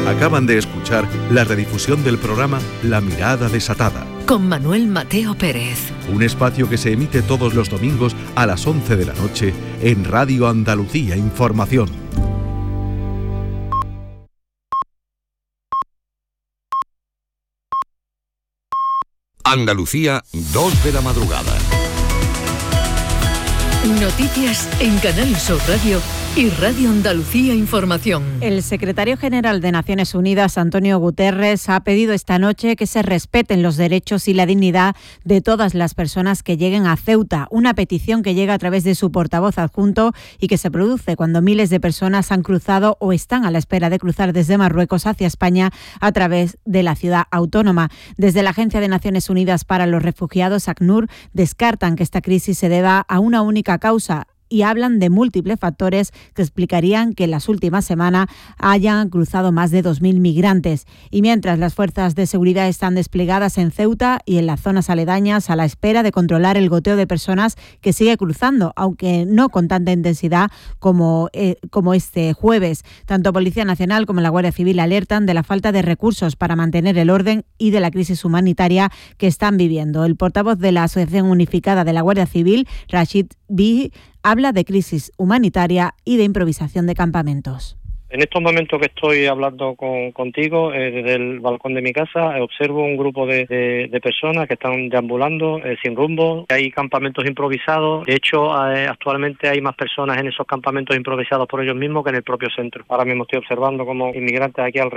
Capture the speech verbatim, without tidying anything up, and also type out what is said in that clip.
Acaban de escuchar la redifusión del programa La Mirada Desatada, con Manuel Mateo Pérez. Un espacio que se emite todos los domingos a las once de la noche en Radio Andalucía Información. Andalucía, dos de la madrugada. Noticias en Canal Sur Radio y Radio Andalucía Información. El secretario general de Naciones Unidas, Antonio Guterres, ha pedido esta noche que se respeten los derechos y la dignidad de todas las personas que lleguen a Ceuta, una petición que llega a través de su portavoz adjunto y que se produce cuando miles de personas han cruzado o están a la espera de cruzar desde Marruecos hacia España a través de la ciudad autónoma. Desde la Agencia de Naciones Unidas para los Refugiados, ACNUR, descartan que esta crisis se deba a una única causa y hablan de múltiples factores que explicarían que en las últimas semanas hayan cruzado más de dos mil migrantes. Y mientras las fuerzas de seguridad están desplegadas en Ceuta y en las zonas aledañas a la espera de controlar el goteo de personas que sigue cruzando, aunque no con tanta intensidad como, eh, como este jueves. Tanto Policía Nacional como la Guardia Civil alertan de la falta de recursos para mantener el orden y de la crisis humanitaria que están viviendo. El portavoz de la Asociación Unificada de la Guardia Civil, Rashid Bihi, habla de crisis humanitaria y de improvisación de campamentos. En estos momentos que estoy hablando con, contigo, eh, desde el balcón de mi casa, eh, observo un grupo de, de, de personas que están deambulando eh, sin rumbo. Hay campamentos improvisados. De hecho, eh, actualmente hay más personas en esos campamentos improvisados por ellos mismos que en el propio centro. Ahora mismo estoy observando como inmigrantes aquí alrededor